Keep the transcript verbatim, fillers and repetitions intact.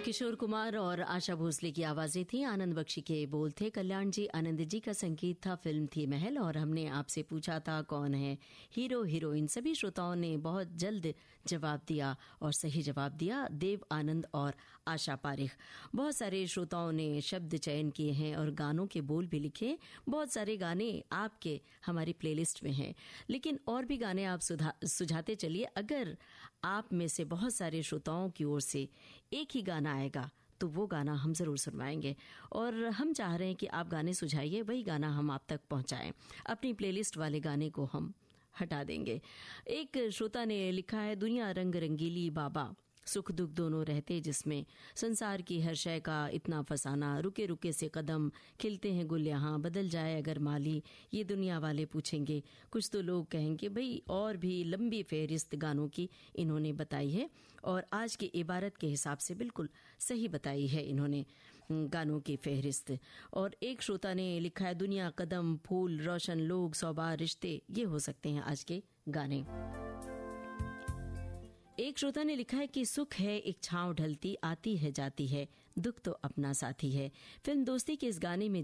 किशोर कुमार और आशा भोसले की आवाजें थी, आनंद बख्शी के बोल थे, कल्याण जी आनंद जी का संगीत था, फिल्म थी महल। और हमने आपसे पूछा था कौन है हीरो हीरोइन। सभी श्रोताओं ने बहुत जल्द जवाब दिया और सही जवाब दिया, देव आनंद और आशा पारिख। बहुत सारे श्रोताओं ने शब्द चयन किए हैं और गानों के बोल भी लिखे। बहुत सारे गाने आपके हमारी प्लेलिस्ट में हैं, लेकिन और भी गाने आप सुझाते चलिए। अगर आप में से बहुत सारे श्रोताओं की ओर से एक ही गाना आएगा तो वो गाना हम जरूर सुनवाएंगे। और हम चाह रहे हैं कि आप गाने सुझाइए, वही गाना हम आप तक पहुंचाएं। अपनी प्लेलिस्ट वाले गाने को हम हटा देंगे। एक श्रोता ने लिखा है, दुनिया रंग रंगीली बाबा, सुख दुख दोनों रहते जिसमें, संसार की हर शय का इतना फसाना, रुके रुके से कदम, खिलते हैं गुल यहाँ, बदल जाए अगर माली, ये दुनिया वाले पूछेंगे। कुछ तो लोग कहेंगे भाई। और भी लंबी फहरिस्त गानों की इन्होंने बताई है और आज की इबारत के हिसाब से बिल्कुल सही बताई है इन्होंने गानों की फहरिस्त। और एक श्रोता ने लिखा है, दुनिया कदम फूल रोशन लोग सौबार रिश्ते, ये हो सकते हैं आज के गाने। एक श्रोता ने लिखा है कि सुख है एक छांव ढलती, आती है जाती है, दुख तो अपना साथी है। फिल्म दोस्ती के इस गाने में